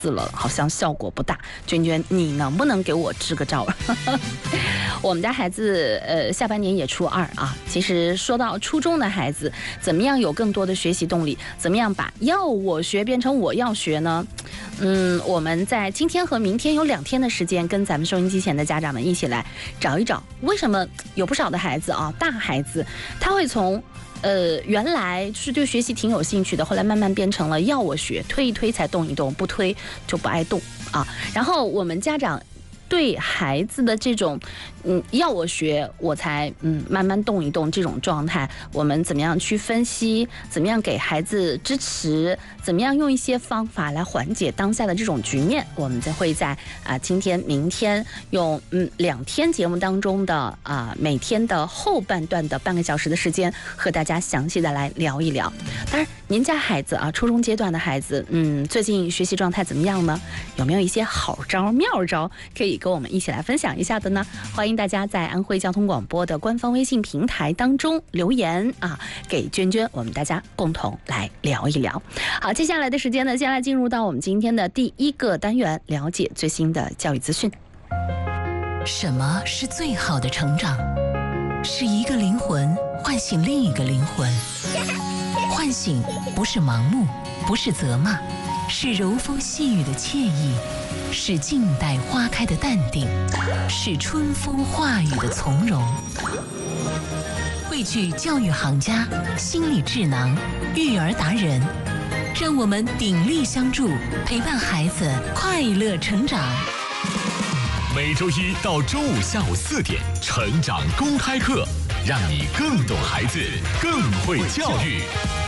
了，好像效果不大。娟娟，你能不能给我支个招？我们家孩子下半年也初2啊。其实说到初中的孩子，怎么样有更多的学习动力？怎么样把要我学变成我要学呢？我们在今天和明天有2天的时间，跟咱们收音机前的家长们一起来找一找，为什么有不少的孩子啊，大孩子他会从原来是对学习挺有兴趣的，后来慢慢变成了要我学，推一推才动一动，不推就不爱动啊。然后我们家长对孩子的这种要我学我才慢慢动一动这种状态，我们怎么样去分析，怎么样给孩子支持，怎么样用一些方法来缓解当下的这种局面，我们就会在今天明天用2天节目当中的每天的后半段的半个小时的时间和大家详细的来聊一聊。当然您家孩子初中阶段的孩子最近学习状态怎么样呢？有没有一些好招妙招可以跟我们一起来分享一下的呢？欢迎大家在安徽交通广播的官方微信平台当中留言给娟娟，我们大家共同来聊一聊。好，接下来的时间呢，先来进入到我们今天的第1个单元，了解最新的教育资讯。 什么是最好的成长？是一个灵魂唤醒另一个灵魂。唤醒不是盲目，不是责骂，是柔风细雨的惬意，是静待花开的淡定，是春风化雨的从容。汇聚教育行家、心理智囊、育儿达人，让我们鼎力相助，陪伴孩子快乐成长。 每周一到周五下午4点，成长公开课，让你更懂孩子，更会教育。